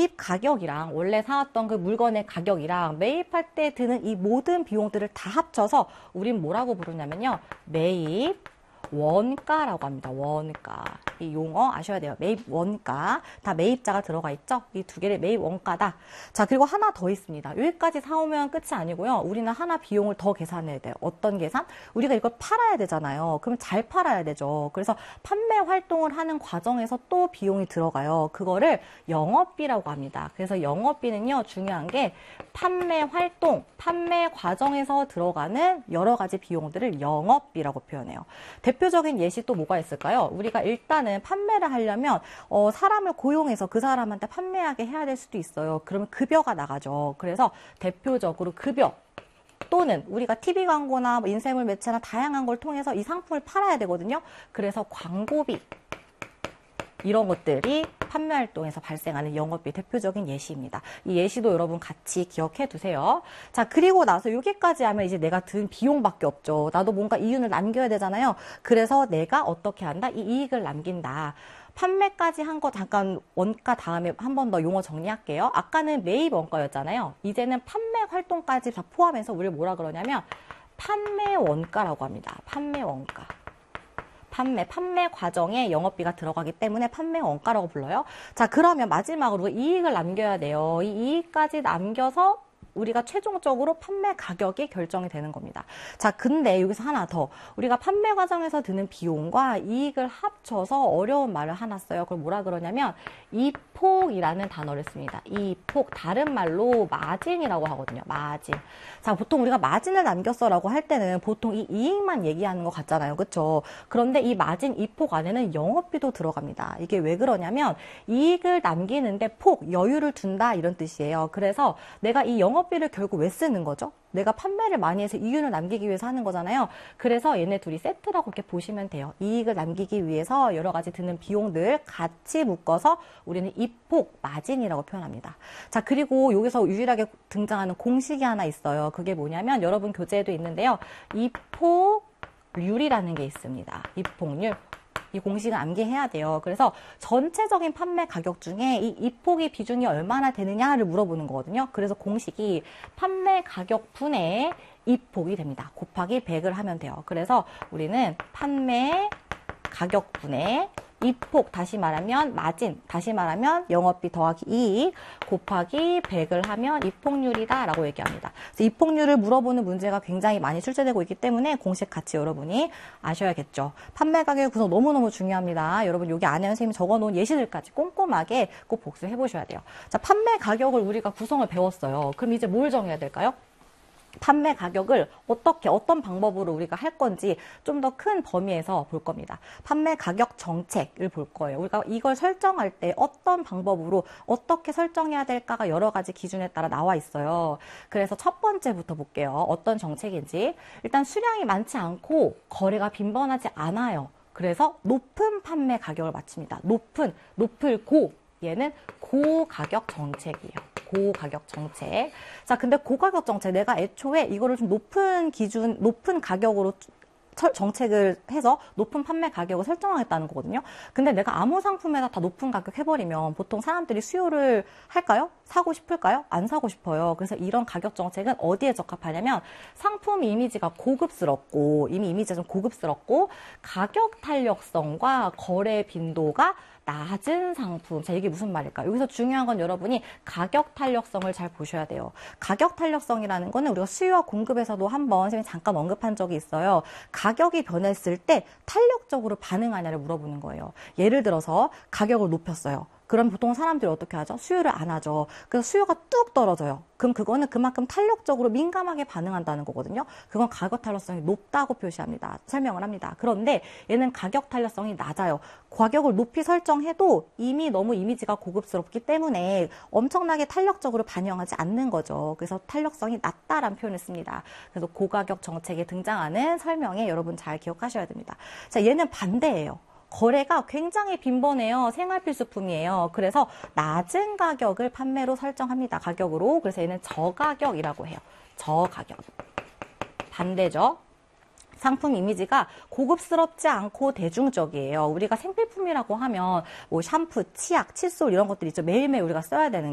매입 가격이랑 원래 사왔던 그 물건의 가격이랑 매입할 때 드는 이 모든 비용들을 다 합쳐서 우린 뭐라고 부르냐면요. 매입 원가라고 합니다. 원가. 이 용어 아셔야 돼요. 매입 원가. 다 매입자가 들어가 있죠? 이 두 개를 매입 원가다. 자, 그리고 하나 더 있습니다. 여기까지 사오면 끝이 아니고요. 우리는 하나 비용을 더 계산해야 돼요. 어떤 계산? 우리가 이걸 팔아야 되잖아요. 그럼 잘 팔아야 되죠. 그래서 판매 활동을 하는 과정에서 또 비용이 들어가요. 그거를 영업비라고 합니다. 그래서 영업비는요, 중요한 게 판매 활동, 판매 과정에서 들어가는 여러 가지 비용들을 영업비라고 표현해요. 대표적인 예시 또 뭐가 있을까요? 우리가 일단은 판매를 하려면 사람을 고용해서 그 사람한테 판매하게 해야 될 수도 있어요. 그러면 급여가 나가죠. 그래서 대표적으로 급여 또는 우리가 TV 광고나 인쇄물 매체나 다양한 걸 통해서 이 상품을 팔아야 되거든요. 그래서 광고비 이런 것들이 판매 활동에서 발생하는 영업비 대표적인 예시입니다. 이 예시도 여러분 같이 기억해 두세요. 자, 그리고 나서 여기까지 하면 이제 내가 든 비용밖에 없죠. 나도 뭔가 이윤을 남겨야 되잖아요. 그래서 내가 어떻게 한다? 이 이익을 남긴다. 판매까지 한 거 잠깐 원가 다음에 한 번 더 용어 정리할게요. 아까는 매입 원가였잖아요. 이제는 판매 활동까지 다 포함해서 우리 뭐라 그러냐면 판매 원가라고 합니다. 판매 원가. 판매 과정에 영업비가 들어가기 때문에 판매 원가라고 불러요. 자, 그러면 마지막으로 이익을 남겨야 돼요. 이 이익까지 남겨서 우리가 최종적으로 판매 가격이 결정이 되는 겁니다. 자, 근데 여기서 하나 더. 우리가 판매 과정에서 드는 비용과 이익을 합쳐서 어려운 말을 하나 써요. 그걸 뭐라 그러냐면 이폭이라는 단어를 씁니다. 이폭, 다른 말로 마진이라고 하거든요. 마진. 자, 보통 우리가 마진을 남겼어라고 할 때는 보통 이 이익만 얘기하는 것 같잖아요. 그렇죠? 그런데 이 마진, 이폭 안에는 영업비도 들어갑니다. 이게 왜 그러냐면 이익을 남기는데 폭, 여유를 둔다 이런 뜻이에요. 그래서 내가 이 영업비를 결국 왜 쓰는 거죠? 내가 판매를 많이 해서 이윤을 남기기 위해서 하는 거잖아요. 그래서 얘네 둘이 세트라고 이렇게 보시면 돼요. 이익을 남기기 위해서 여러 가지 드는 비용들 같이 묶어서 우리는 이폭, 마진이라고 표현합니다. 자, 그리고 여기서 유일하게 등장하는 공식이 하나 있어요. 그게 뭐냐면 여러분 교재에도 있는데요. 이폭률이라는 게 있습니다. 이폭률. 이 공식은 암기해야 돼요. 그래서 전체적인 판매 가격 중에 이 이폭의 비중이 얼마나 되느냐를 물어보는 거거든요. 그래서 공식이 판매 가격 분의 이폭이 됩니다. 곱하기 100을 하면 돼요. 그래서 우리는 판매 가격 분의 이폭, 다시 말하면 마진, 다시 말하면 영업비 더하기 이익 곱하기 100을 하면 이폭률이다 라고 얘기합니다. 그래서 이폭률을 물어보는 문제가 굉장히 많이 출제되고 있기 때문에 공식 같이 여러분이 아셔야겠죠. 판매 가격 구성 너무너무 중요합니다. 여러분 여기 안에 선생님이 적어놓은 예시들까지 꼼꼼하게 꼭 복습해 보셔야 돼요. 자, 판매 가격을 우리가 구성을 배웠어요. 그럼 이제 뭘 정해야 될까요? 판매 가격을 어떤 방법으로 우리가 할 건지 좀 더 큰 범위에서 볼 겁니다. 판매 가격 정책을 볼 거예요. 우리가 이걸 설정할 때 어떤 방법으로 어떻게 설정해야 될까가 여러 가지 기준에 따라 나와 있어요. 그래서 첫 번째부터 볼게요. 어떤 정책인지. 일단 수량이 많지 않고 거래가 빈번하지 않아요. 그래서 높은 판매 가격을 맞춥니다. 높을 고. 얘는 고가격 정책이에요. 고가격 정책. 자, 근데 고가격 정책, 내가 애초에 이거를 좀 높은 가격으로 정책을 해서 높은 판매 가격을 설정하겠다는 거거든요. 근데 내가 아무 상품에다 다 높은 가격 해버리면 보통 사람들이 수요를 할까요? 사고 싶을까요? 안 사고 싶어요. 그래서 이런 가격 정책은 어디에 적합하냐면 상품 이미지가 고급스럽고, 이미 이미지가 좀 고급스럽고, 가격 탄력성과 거래 빈도가 낮은 상품. 자, 이게 무슨 말일까? 여기서 중요한 건 여러분이 가격 탄력성을 잘 보셔야 돼요. 가격 탄력성이라는 거는 우리가 수요와 공급에서도 한번 선생님이 잠깐 언급한 적이 있어요. 가격이 변했을 때 탄력적으로 반응하냐를 물어보는 거예요. 예를 들어서 가격을 높였어요. 그럼 보통 사람들이 어떻게 하죠? 수요를 안 하죠. 그래서 수요가 뚝 떨어져요. 그럼 그거는 그만큼 탄력적으로 민감하게 반응한다는 거거든요. 그건 가격 탄력성이 높다고 표시합니다. 설명을 합니다. 그런데 얘는 가격 탄력성이 낮아요. 가격을 높이 설정해도 이미 너무 이미지가 고급스럽기 때문에 엄청나게 탄력적으로 반영하지 않는 거죠. 그래서 탄력성이 낮다라는 표현을 씁니다. 그래서 고가격 정책에 등장하는 설명에 여러분 잘 기억하셔야 됩니다. 자, 얘는 반대예요. 거래가 굉장히 빈번해요. 생활필수품이에요. 그래서 낮은 가격을 판매로 설정합니다. 가격으로. 그래서 얘는 저가격이라고 해요. 저가격. 반대죠. 상품 이미지가 고급스럽지 않고 대중적이에요. 우리가 생필품이라고 하면 뭐 샴푸, 치약, 칫솔 이런 것들 있죠. 매일매일 우리가 써야 되는